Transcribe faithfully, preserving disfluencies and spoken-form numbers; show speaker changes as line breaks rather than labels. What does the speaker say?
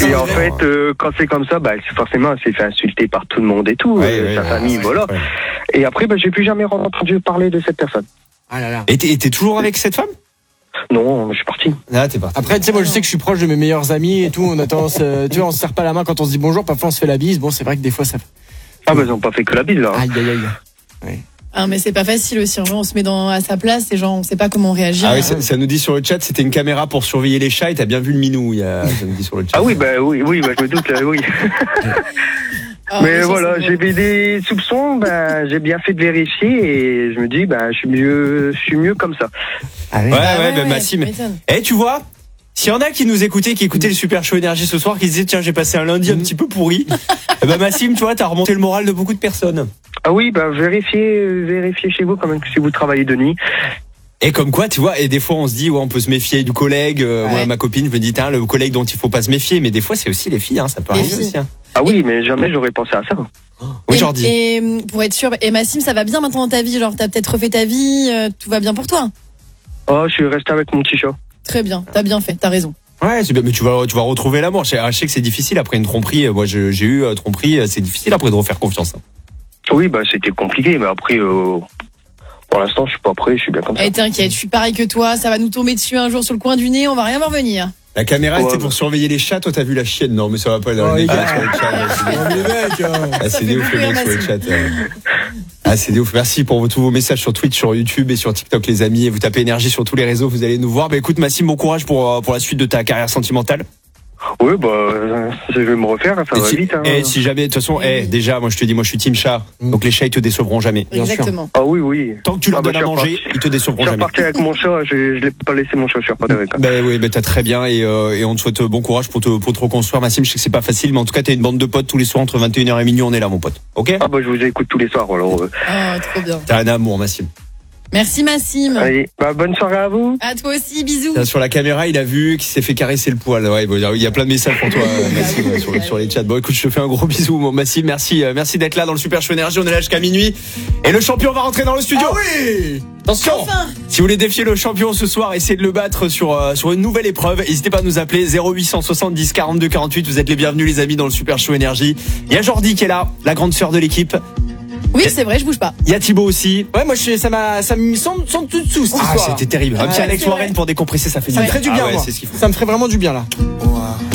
Et en fait, euh, quand c'est comme ça, bah, c'est forcément, elle s'est fait insulter par tout le monde et tout,
ouais,
euh,
ouais,
sa
ouais,
famille,
ouais,
voilà.
ouais.
Et après, bah, j'ai plus jamais entendu parler de cette personne.
Ah là là.
Et t'es, et t'es toujours avec cette femme?
Non, je suis parti.
Ah, t'es parti.
Après, tu sais, moi, je sais que je suis proche de mes meilleurs amis et tout. On a tendance, euh, tu vois, on se serre pas la main quand on se dit bonjour. Parfois, on se fait la bise. Bon, c'est vrai que des fois, ça.
Ah, bah, ils ont pas fait que la bise, là.
Aïe, aïe, aïe. Ouais.
Ah, mais c'est pas facile aussi. En vrai, on se met dans, à sa place et genre, on sait pas comment réagir.
Ah oui, ça, ça nous dit sur le chat, c'était une caméra pour surveiller les chats et t'as bien vu le minou, il y a, ça nous dit sur le chat.
Ah oui, bah, oui, oui, bah, je me doute, là, oui.
Ah,
Mais
ça,
voilà,
c'est
j'avais des soupçons, bah, j'ai bien fait de vérifier et je me dis, bah, je suis mieux, je suis mieux comme ça.
Ah
Ouais,
ouais.
ouais,
Ah ouais,
bah,
ouais,
Massim.
tu m'étonnes.
Eh, tu vois, s'il y en a qui nous écoutaient, qui écoutaient le Super Show Énergie ce soir, qui disaient, tiens, j'ai passé un lundi un petit peu pourri, eh ben, Massim, tu vois, t'as remonté le moral de beaucoup de personnes.
Ah oui, bah, vérifiez, vérifiez chez vous quand même que si vous travaillez de nuit.
Et comme quoi, tu vois, et des fois on se dit, ouais, on peut se méfier du collègue. Euh,
Ouais.
Moi, ma copine me dit, tiens, le collègue dont il faut pas se méfier. Mais des fois, c'est aussi les filles, hein, ça peut
Les
arriver
filles.
aussi. Hein.
Ah oui, mais jamais j'aurais pensé à ça.
Oui,
Et-
Jordi.
Et hum, pour être sûr, et Massim, ça va bien maintenant dans ta vie? Genre, t'as peut-être refait ta vie, euh, tout va bien pour toi?
Oh, je suis resté avec mon petit chat.
Très bien, t'as bien fait, t'as raison.
Ouais, c'est bien, mais tu vas, tu vas retrouver l'amour. Je sais, je sais que c'est difficile après une tromperie. Moi, je- j'ai eu euh, tromperie. C'est difficile après de refaire confiance. Hein.
Oui, bah, c'était compliqué, mais après, euh, pour l'instant, je suis pas prêt, je suis bien comme ça.
Eh, t'inquiète, je suis pareil que toi, ça va nous tomber dessus un jour sur le coin du nez, on va rien voir venir.
La caméra,
Ouais,
c'était
bah.
pour surveiller les chats. Toi, t'as vu la chienne? Non, mais ça va pas. Là,
Oh,
les
les
gars,
gars.
sur le chat, c'est des-
Oh, les mecs, hein.
Ah,
Ça
c'est
fait
des ouf, les
beaucoup
mecs,
rire,
sur le
Massim.
chat. euh. Ah, c'est des ouf. Merci pour tous vos messages sur Twitch, sur YouTube et sur TikTok, les amis. Et vous tapez énergie sur tous les réseaux, vous allez nous voir. Bah, écoute, Massim, bon courage pour, euh, pour la suite de ta carrière sentimentale.
Oui, bah, euh, je vais me refaire, ça
et
va
si,
vite. Hein.
et si jamais, de toute façon, eh, déjà, moi, je te dis, moi, je suis team chat. Donc, les chats, ils te décevront jamais.
Bien sûr.
Exactement.
Ah oui, oui.
Tant que tu leur
Ah bah,
donnes à
je suis
manger,
reparti.
ils te décevront
Je suis
jamais.
reparti avec mon chat, je, je l'ai pas laissé mon chat, je suis reparti avec. hein.
Ben oui, ben t'as très bien et, euh, et on te souhaite bon courage pour te, pour te reconstruire, Massim. Je sais que c'est pas facile, mais en tout cas, t'as une bande de potes tous les soirs entre vingt et une heures et minuit, on est là, mon pote. Ok?
Ah bah, je vous écoute tous les soirs, alors. Euh,
Oh, trop bien.
T'as un amour, Massim.
Merci Massim.
allez, bah, bonne soirée à vous.
À toi aussi, bisous.
Là, sur la caméra, il a vu qu'il s'est fait caresser le poil. Ouais, bon, il y a plein de messages pour toi, euh, Massim, ouais, sur, le- sur les chats. Bon, écoute, je te fais un gros bisou, mon Massim. Merci, euh, merci d'être là dans le Super Show Énergie. On est là jusqu'à minuit. Et le champion va rentrer dans le studio.
Ah oui.
Attention.
Enfin.
Si vous voulez défier le champion ce soir, essayez de le battre sur, euh, sur une nouvelle épreuve. N'hésitez pas à nous appeler zéro huit cent soixante-dix quarante-deux quarante-huit. Vous êtes les bienvenus, les amis, dans le Super Show Énergie. Il y a Jordi qui est là, la grande sœur de l'équipe.
Oui, c'est vrai, je bouge pas.
Il y a Thibaut aussi.
Ouais, moi, je suis, ça m'a, ça me semble, semble tout dessous, cette
Ah,
histoire.
c'était terrible. Un petit
Ouais,
Alex
c'est
Warren
vrai.
pour décompresser, ça fait du
Ça me
bien.
ferait du
Ah
bien,
ouais,
moi.
c'est ce qu'il faut.
Ça me ferait vraiment du bien, là.